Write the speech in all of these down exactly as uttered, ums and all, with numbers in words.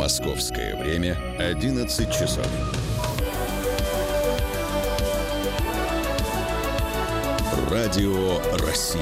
Московское время одиннадцать часов. Радио России.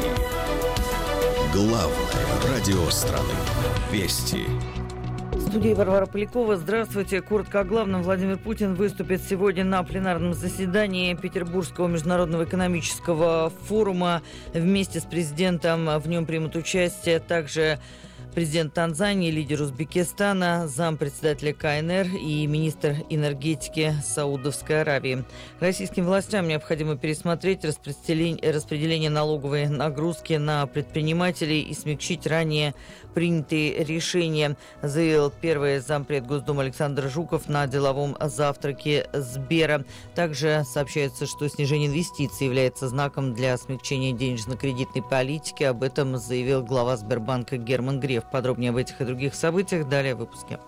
Главное радио страны. Вести. В студии Варвара Полякова. Здравствуйте. Коротко о главном. Владимир Путин выступит сегодня на пленарном заседании Петербургского международного экономического форума. Вместе с президентом в нем примут участие также президент Танзании, лидер Узбекистана, зампредседателя ка эн эр и министр энергетики Саудовской Аравии. Российским властям необходимо пересмотреть распределение, распределение налоговой нагрузки на предпринимателей и смягчить ранее принятые решения, заявил первый зампред Госдумы Александр Жуков на деловом завтраке Сбера. Также сообщается, что снижение инвестиций является знаком для смягчения денежно-кредитной политики. Об этом заявил глава Сбербанка Герман Греф. Подробнее об этих и других событиях далее в выпуске.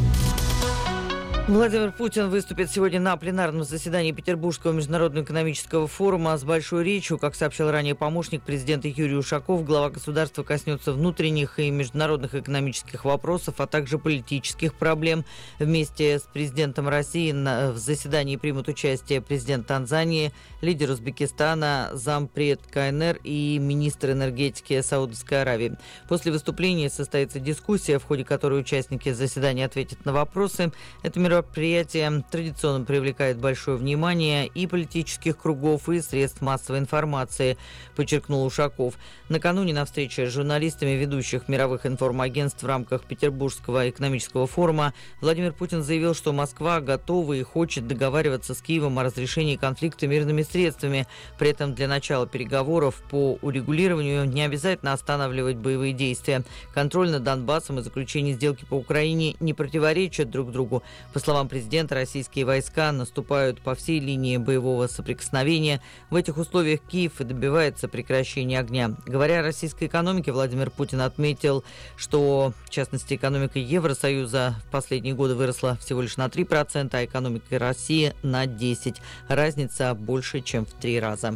Владимир Путин выступит сегодня на пленарном заседании Петербургского международного экономического форума с большой речью. Как сообщил ранее помощник президента Юрий Ушаков, глава государства коснется внутренних и международных экономических вопросов, а также политических проблем. Вместе с президентом России в заседании примут участие президент Танзании, лидер Узбекистана, зампред ка эн эр и министр энергетики Саудовской Аравии. После выступления состоится дискуссия, в ходе которой участники заседания ответят на вопросы. Это мероприятие Мероприятие традиционно привлекает большое внимание и политических кругов, и средств массовой информации, подчеркнул Ушаков. Накануне на встрече с журналистами ведущих мировых информагентств в рамках Петербургского экономического форума Владимир Путин заявил, что Москва готова и хочет договариваться с Киевом о разрешении конфликта мирными средствами. При этом для начала переговоров по урегулированию не обязательно останавливать боевые действия. Контроль над Донбассом и заключение сделки по Украине не противоречат друг другу. По словам президента, российские войска наступают по всей линии боевого соприкосновения. В этих условиях Киев и добивается прекращения огня. Говоря о российской экономике, Владимир Путин отметил, что, в частности, экономика Евросоюза в последние годы выросла всего лишь на три процента, а экономика России на десять процентов. Разница больше, чем в три раза.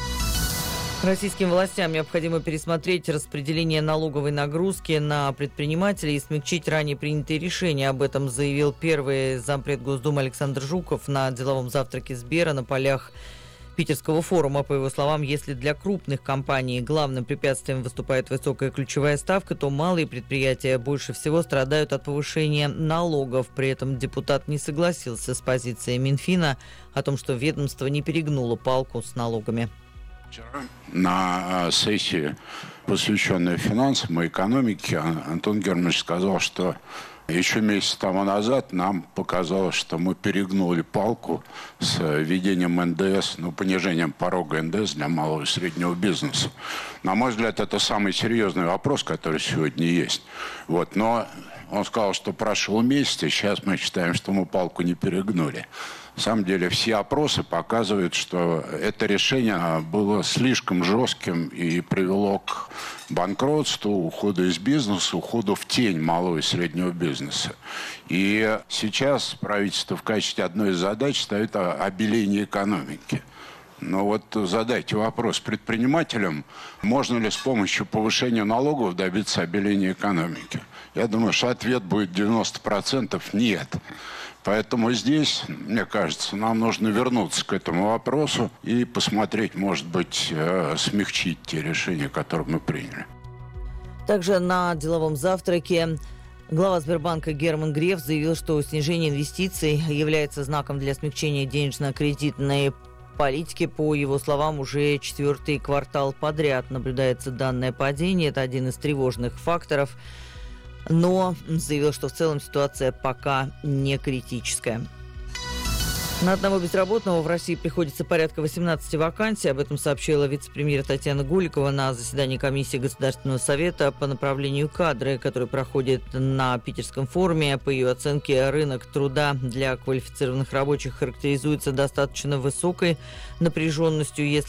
Российским властям необходимо пересмотреть распределение налоговой нагрузки на предпринимателей и смягчить ранее принятые решения. Об этом заявил первый зампред Госдумы Александр Жуков на деловом завтраке Сбера на полях Питерского форума. По его словам, если для крупных компаний главным препятствием выступает высокая ключевая ставка, то малые предприятия больше всего страдают от повышения налогов. При этом депутат не согласился с позицией Минфина о том, что ведомство не перегнуло палку с налогами. Вчера на сессии, посвященной финансам и экономике, Антон Германович сказал, что еще месяц тому назад нам показалось, что мы перегнули палку с введением эн дэ эс, ну, понижением порога эн дэ эс для малого и среднего бизнеса. На мой взгляд, это самый серьезный вопрос, который сегодня есть. Вот, но он сказал, что прошел месяц, и сейчас мы считаем, что мы палку не перегнули. На самом деле все опросы показывают, что это решение было слишком жестким и привело к банкротству, уходу из бизнеса, уходу в тень малого и среднего бизнеса. И сейчас правительство в качестве одной из задач ставит обеление экономики. Но вот задайте вопрос предпринимателям, можно ли с помощью повышения налогов добиться обеления экономики. Я думаю, что ответ будет девяносто процентов нет. Поэтому здесь, мне кажется, нам нужно вернуться к этому вопросу и посмотреть, может быть, смягчить те решения, которые мы приняли. Также на деловом завтраке глава Сбербанка Герман Греф заявил, что снижение инвестиций является знаком для смягчения денежно-кредитной политики. По его словам, уже четвертый квартал подряд наблюдается данное падение. Это один из тревожных факторов. Но заявил, что в целом ситуация пока не критическая. На одного безработного в России приходится порядка восемнадцати вакансий. Об этом сообщила вице-премьер Татьяна Гуликова на заседании комиссии Государственного совета по направлению кадры, который проходит на Питерском форуме. По ее оценке, рынок труда для квалифицированных рабочих характеризуется достаточно высокой напряженностью. Если